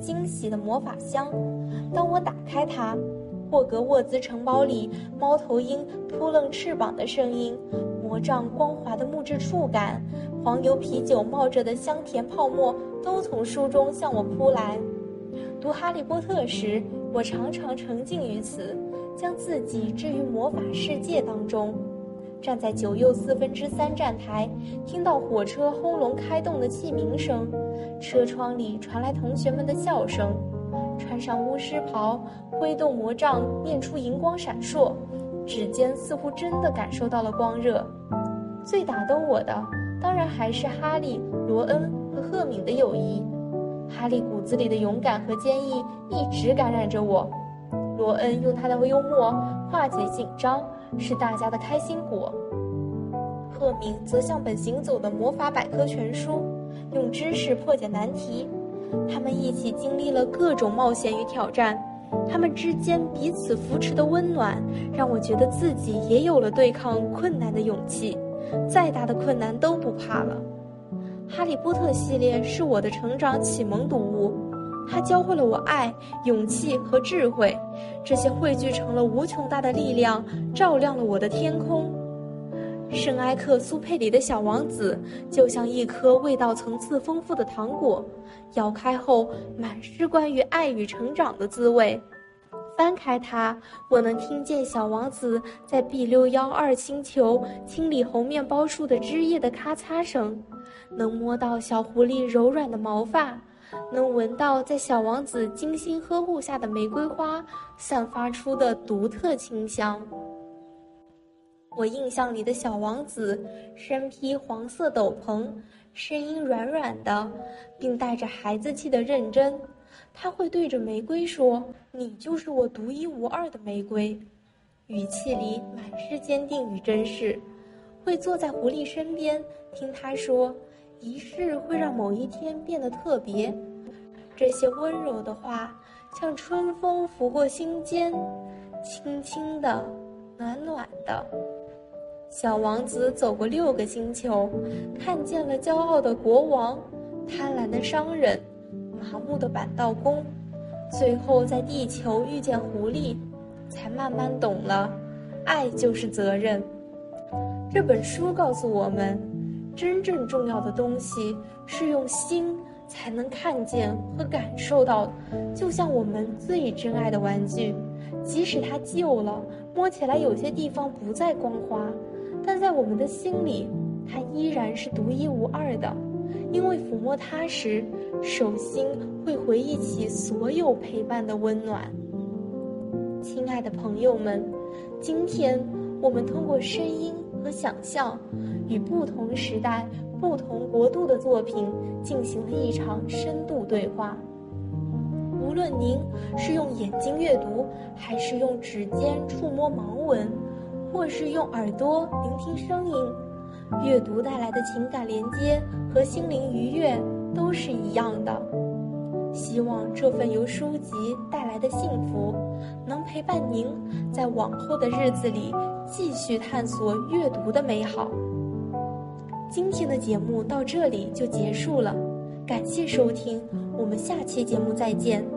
惊喜的魔法箱。当我打开它，霍格沃兹城堡里猫头鹰扑棱翅膀的声音，魔杖光滑的木质触感，黄油啤酒冒着的香甜泡沫都从书中向我扑来。读《哈利波特》时，我常常沉浸于此，将自己置于魔法世界当中。站在9又3/4站台，听到火车轰隆开动的器鸣声，车窗里传来同学们的笑声。穿上巫师袍，挥动魔杖，面出荧光闪烁，指尖似乎真的感受到了光热。最打动我的，当然还是哈利、罗恩和赫敏的友谊。哈利骨子里的勇敢和坚毅一直感染着我。罗恩用他的幽默化解紧张，是大家的开心果。赫敏则像本行走的魔法百科全书，用知识破解难题。他们一起经历了各种冒险与挑战，他们之间彼此扶持的温暖，让我觉得自己也有了对抗困难的勇气，再大的困难都不怕了。哈利波特系列是我的成长启蒙读物，它教会了我爱、勇气和智慧，这些汇聚成了无穷大的力量，照亮了我的天空。圣埃克苏佩里的小王子就像一颗味道层次丰富的糖果，咬开后满是关于爱与成长的滋味。翻开它，我能听见小王子在 B612 星球清理红面包树的枝叶的咔嚓声，能摸到小狐狸柔软的毛发，能闻到在小王子精心呵护下的玫瑰花散发出的独特清香。我印象里的小王子身披黄色斗篷，声音软软的，并带着孩子气的认真。他会对着玫瑰说：“你就是我独一无二的玫瑰。”语气里满是坚定与珍视。会坐在狐狸身边，听他说：“仪式会让某一天变得特别。”这些温柔的话，像春风拂过心间，轻轻的，暖暖的。小王子走过6个星球，看见了骄傲的国王、贪婪的商人、麻木的板道工，最后在地球遇见狐狸，才慢慢懂了，爱就是责任。这本书告诉我们，真正重要的东西是用心才能看见和感受到，就像我们最珍爱的玩具，即使它旧了，摸起来有些地方不再光滑，但在我们的心里，它依然是独一无二的，因为抚摸它时，手心会回忆起所有陪伴的温暖。亲爱的朋友们，今天我们通过声音和想象，与不同时代、不同国度的作品进行了一场深度对话。无论您是用眼睛阅读，还是用指尖触摸盲文，或是用耳朵聆听声音，阅读带来的情感连接和心灵愉悦都是一样的。希望这份由书籍带来的幸福，能陪伴您在往后的日子里继续探索阅读的美好。今天的节目到这里就结束了，感谢收听，我们下期节目再见。